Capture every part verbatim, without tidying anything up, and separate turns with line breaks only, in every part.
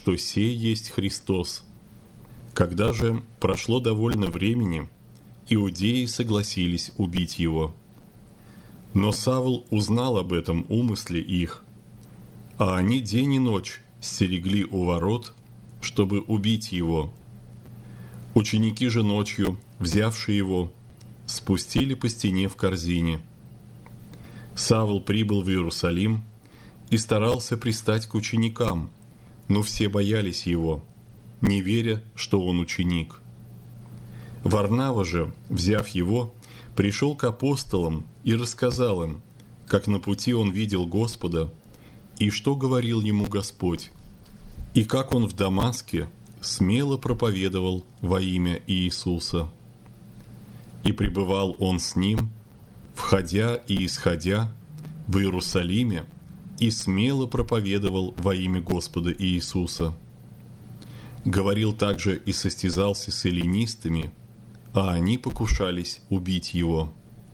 что сей есть Христос. Когда же прошло довольно времени, иудеи согласились убить его. Но Савл узнал об этом умысле их, а они день и ночь стерегли у ворот, чтобы убить его. Ученики же ночью, взявшие его, спустили по стене в корзине. Савл прибыл в Иерусалим и старался пристать к ученикам, но все боялись его, не веря, что он ученик. Варнава же, взяв его, пришел к апостолам и рассказал им, как на пути он видел Господа, и что говорил ему Господь, и как он в Дамаске смело проповедовал во имя Иисуса. И пребывал он с ним, входя и исходя в Иерусалиме, и смело проповедовал во имя Господа Иисуса. Говорил также и состязался с эллинистами, а они покушались убить его.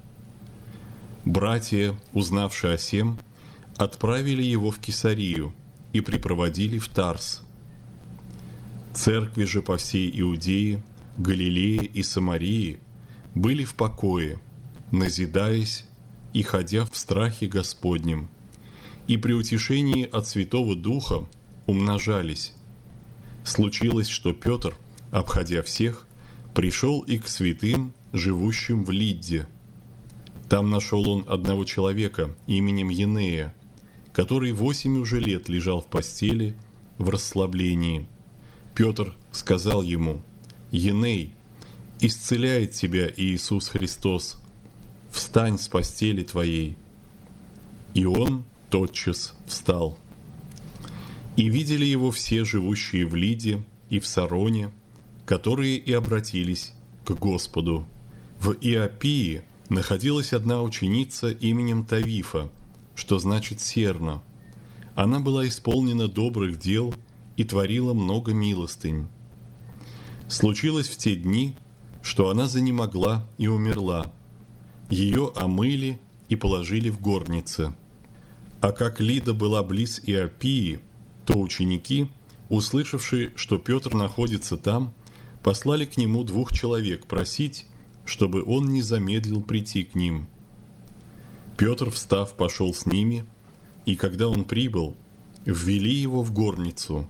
Братья, узнавшие о сем, отправили его в Кесарию и припроводили в Тарс. Церкви же по всей Иудее, Галилее и Самарии были в покое, назидаясь и ходя в страхе Господнем, и при утешении от Святого Духа умножались. Случилось, что Петр, обходя всех, пришел и к святым, живущим в Лидде. Там нашел он одного человека именем Енея, который восемь уже лет лежал в постели в расслаблении. Петр сказал ему: «Еней, исцеляет тебя Иисус Христос, встань с постели твоей». И он тотчас встал. И видели его все живущие в Лидде и в Сароне, которые и обратились к Господу. В Иопии находилась одна ученица именем Тавифа, что значит «серна». Она была исполнена добрых дел и творила много милостынь. Случилось в те дни, что она занемогла и умерла. Ее омыли и положили в горнице. А как Лидда была близ Иопии, то ученики, услышавшие, что Петр находится там, послали к нему двух человек просить, чтобы он не замедлил прийти к ним. Петр, встав, пошел с ними, и когда он прибыл, ввели его в горницу.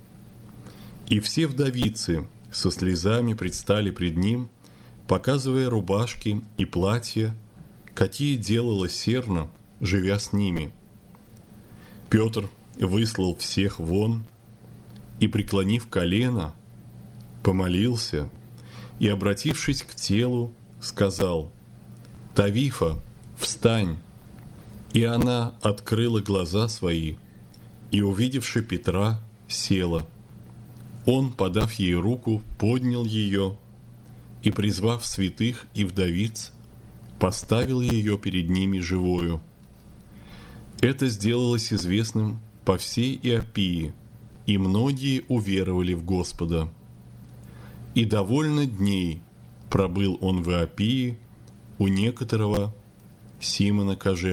И все вдовицы со слезами предстали пред ним, показывая рубашки и платья, какие делала серна, живя с ними. Петр выслал всех вон и, преклонив колено, помолился и, обратившись к телу, сказал: «Тавифа, встань!» И она открыла глаза свои, и, увидевши Петра, села. Он, подав ей руку, поднял ее и, призвав святых и вдовиц, поставил ее перед ними живою. Это сделалось известным по всей Иопии, и многие уверовали в Господа. И довольно дней пробыл он в Иопии у некоторого Симона Кожевника.